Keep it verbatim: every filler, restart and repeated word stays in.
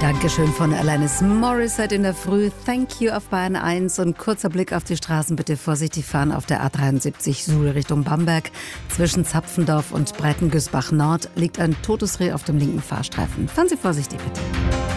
Dankeschön von Alanis Morissette in der Früh. Thank you auf Bayern eins. Und kurzer Blick auf die Straßen. Bitte vorsichtig fahren auf der A dreiundsiebzig Suhl Richtung Bamberg. Zwischen Zapfendorf und Breitengüßbach Nord liegt ein totes Reh auf dem linken Fahrstreifen. Fahren Sie vorsichtig bitte.